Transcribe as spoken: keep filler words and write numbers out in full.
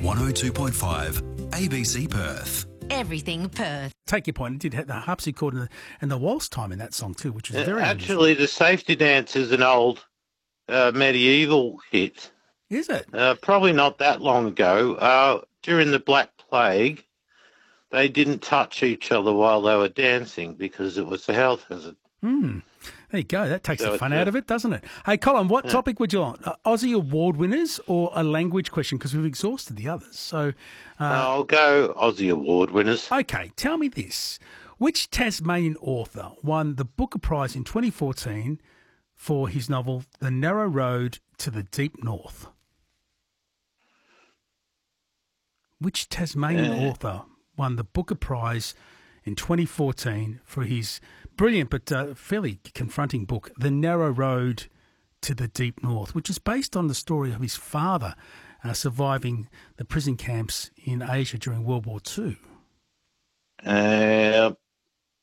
one oh two point five A B C Perth. Everything Perth. Take your point. It did have the harpsichord and the, and the waltz time in that song too, which is Uh, very Actually, the safety dance is an old uh, medieval hit. unusual. Is it? Uh, probably not that long ago. Uh, during the Black Plague, they didn't touch each other while they were dancing because it was a health hazard. Hmm. There you go. That takes So the fun it's, out uh, of it, doesn't it? Hey, Colin, what Yeah. topic would you like? Uh, Aussie Award winners or a language question? Because we've exhausted the others. So, uh, I'll go Aussie Award winners. okay, tell me this. Which Tasmanian author won the Booker Prize in twenty fourteen for his novel The Narrow Road to the Deep North? Which Tasmanian Uh. author won the Booker Prize in twenty fourteen for his brilliant but uh, fairly confronting book, The Narrow Road to the Deep North, which is based on the story of his father uh, surviving the prison camps in Asia during World War Two?